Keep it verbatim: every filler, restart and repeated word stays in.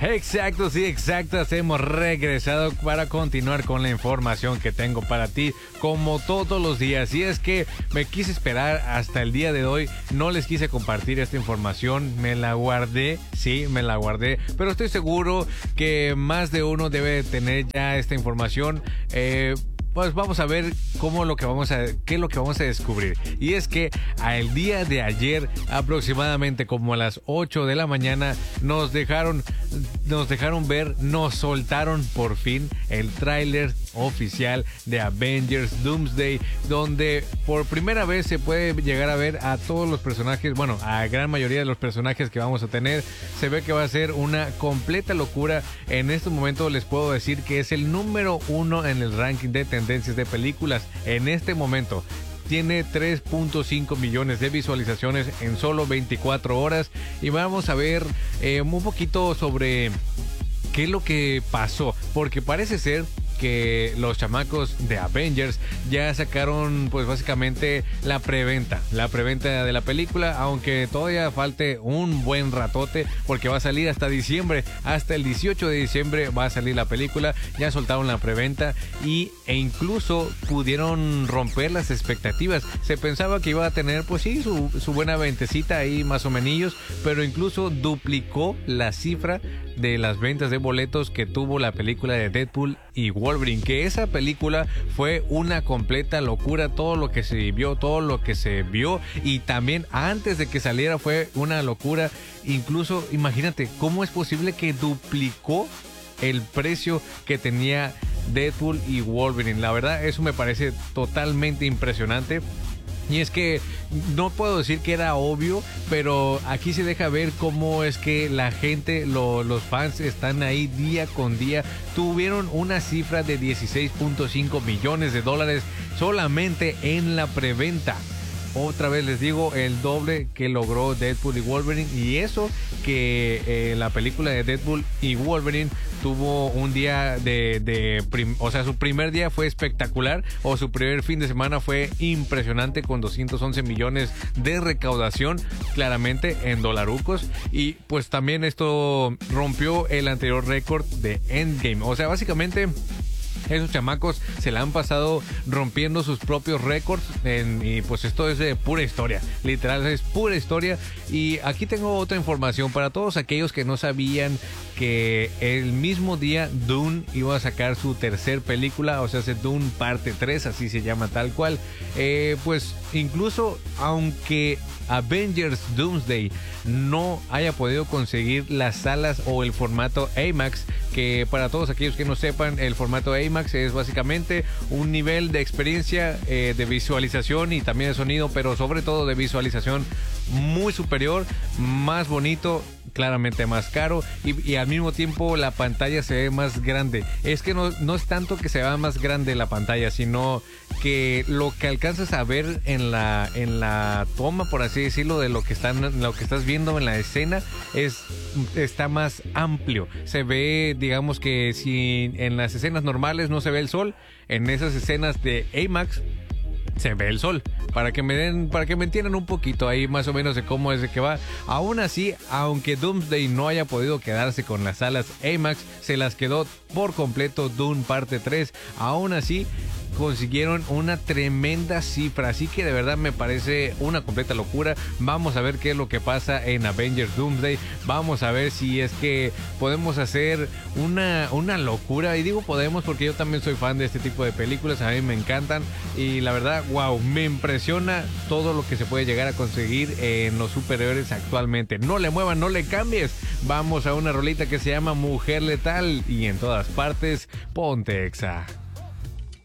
Exacto, sí, exactas. Hemos regresado para continuar con la información que tengo para ti, como todos los días. Y es que me quise esperar hasta el día de hoy. No les quise compartir esta información. Me la guardé, sí, me la guardé. Pero estoy seguro que más de uno debe tener ya esta información. Eh... Pues vamos a ver cómo lo que vamos a, qué es lo que vamos a descubrir. Y es que al día de ayer, aproximadamente como a las ocho de la mañana, nos dejaron, nos dejaron ver, nos soltaron por fin el tráiler oficial de Avengers Doomsday, donde por primera vez se puede llegar a ver a todos los personajes, bueno, a gran mayoría de los personajes que vamos a tener. Se ve que va a ser una completa locura. En este momento les puedo decir que es el número uno en el ranking de tendencias de películas. En este momento tiene tres punto cinco millones de visualizaciones en solo veinticuatro horas. Y vamos a ver eh, un poquito sobre qué es lo que pasó, porque parece ser que los chamacos de Avengers ya sacaron pues básicamente la preventa, la preventa de la película, aunque todavía falte un buen ratote porque va a salir hasta diciembre, hasta el dieciocho de diciembre va a salir la película. Ya soltaron la preventa y, e incluso pudieron romper las expectativas. Se pensaba que iba a tener pues sí su, su buena ventecita ahí más o menos, pero incluso duplicó la cifra de las ventas de boletos que tuvo la película de Deadpool y Wolverine, que esa película fue una completa locura. Todo lo que se vio, todo lo que se vio, y también antes de que saliera fue una locura. Incluso imagínate cómo es posible que duplicó el precio que tenía Deadpool y Wolverine. La verdad, eso me parece totalmente impresionante. Y es que no puedo decir que era obvio, pero aquí se deja ver cómo es que la gente, lo, los fans están ahí día con día. Tuvieron una cifra de dieciséis punto cinco millones de dólares solamente en la preventa. Otra vez les digo, el doble que logró Deadpool y Wolverine. Y eso que eh, la película de Deadpool y Wolverine tuvo un día de, de prim, o sea, su primer día fue espectacular, o su primer fin de semana fue impresionante, con doscientos once millones de recaudación, claramente en dolarucos. Y pues también esto rompió el anterior récord de Endgame. O sea, básicamente esos chamacos se la han pasado rompiendo sus propios récords en, y pues esto es de pura historia, literal es pura historia. Y aquí tengo otra información para todos aquellos que no sabían que el mismo día Dune iba a sacar su tercer película, o sea, Dune parte tres, así se llama tal cual. Eh, pues incluso aunque Avengers Doomsday no haya podido conseguir las salas o el formato IMAX, que para todos aquellos que no sepan, el formato IMAX es básicamente un nivel de experiencia, eh, de visualización y también de sonido, pero sobre todo de visualización muy superior, más bonito, claramente más caro, y, y al mismo tiempo la pantalla se ve más grande. Es que no, no es tanto que se vea más grande la pantalla, sino que lo que alcanzas a ver en la en la toma, por así decirlo, de lo que están lo que estás viendo en la escena es está más amplio. Se ve, digamos que si en las escenas normales no se ve el sol, en esas escenas de IMAX se ve el sol, para que me den, para que me entiendan un poquito ahí más o menos de cómo es de que va. Aún así, aunque Doomsday no haya podido quedarse con las salas IMAX, se las quedó por completo Dune parte tres. Aún así consiguieron una tremenda cifra, así que de verdad me parece una completa locura. Vamos a ver qué es lo que pasa en Avengers Doomsday. Vamos a ver si es que podemos hacer una, una locura, y digo podemos porque yo también soy fan de este tipo de películas, a mí me encantan, y la verdad, wow, me impresiona todo lo que se puede llegar a conseguir en los superhéroes actualmente. No le muevan, no le cambies, vamos a una rolita que se llama Mujer Letal, y en todas partes, ponte Exa.